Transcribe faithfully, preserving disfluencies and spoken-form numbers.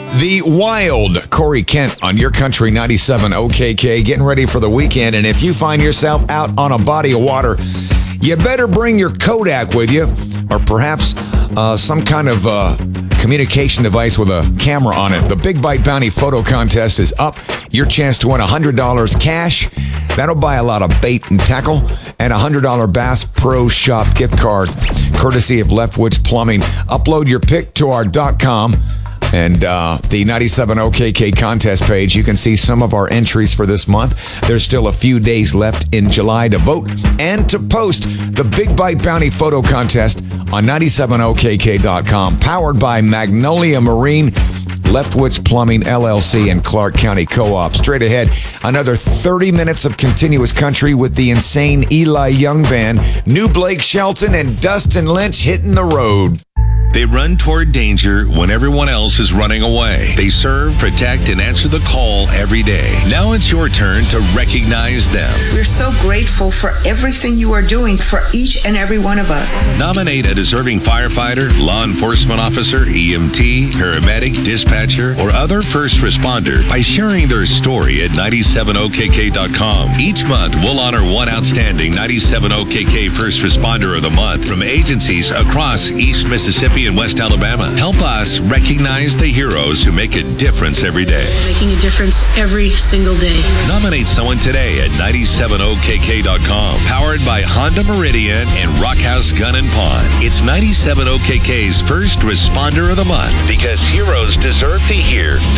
The wild Corey Kent on your country ninety-seven O K K, getting ready for the weekend. And if you find yourself out on a body of water, you better bring your Kodak with you, or perhaps uh, some kind of uh, communication device with a camera on it. The Big Bite Bounty Photo Contest is up. Your chance to win one hundred dollars cash. That'll buy a lot of bait and tackle, and a one hundred dollars Bass Pro Shop gift card, courtesy of Leftwich Plumbing. Upload your pic to our .com and uh, the ninety-seven O K K contest page. You can see some of our entries for this month. There's still a few days left in July to vote and to post the Big Bite Bounty Photo Contest on ninety-seven O K K dot com. Powered by Magnolia Marine, Leftwich Plumbing, L L C, and Clark County Co-op. Straight ahead, another thirty minutes of continuous country with the insane Eli Young Band, New Blake Shelton, and Dustin Lynch hitting the road. They run toward danger when everyone else is running away. They serve, protect, and answer the call every day. Now it's your turn to recognize them. We're so grateful for everything you are doing for each and every one of us. Nominate a deserving firefighter, law enforcement officer, E M T, paramedic, dispatcher, or other first responder by sharing their story at ninety-seven O K K dot com. Each month, we'll honor one outstanding ninety-seven O K K First Responder of the Month from agencies across East Mississippi and West Alabama. Help us recognize the heroes who make a difference every day. Making a difference every single day. Nominate someone today at ninety-seven O K K dot com. Powered by Honda Meridian and Rockhouse Gun and Pawn. It's ninety-seven O K K's First Responder of the Month, because heroes deserve to hear